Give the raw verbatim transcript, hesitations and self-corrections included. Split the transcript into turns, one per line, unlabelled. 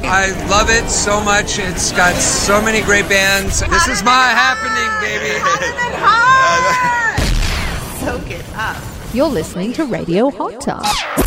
I love it so much. It's got so many great bands. This is my happening, baby.
Soak it up.
You're listening to Radio Hot Tub.